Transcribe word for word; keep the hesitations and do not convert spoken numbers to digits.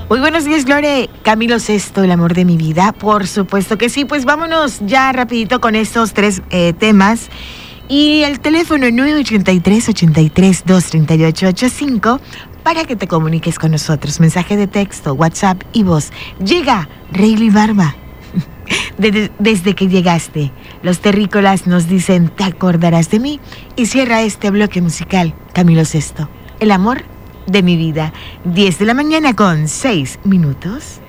Muy buenos días, Glore. Camilo Sesto, el amor de mi vida. Por supuesto que sí. Pues vámonos ya rapidito con estos tres eh, temas. Y el teléfono nueve ochenta y tres, ochenta y tres, dos treinta y ocho ochenta y cinco para que te comuniques con nosotros. Mensaje de texto, WhatsApp y voz. Llega Rayleigh Barba. Desde, desde que llegaste, los terrícolas nos dicen, te acordarás de mí. Y cierra este bloque musical, Camilo Sesto, el amor de mi vida. diez de la mañana con seis minutos.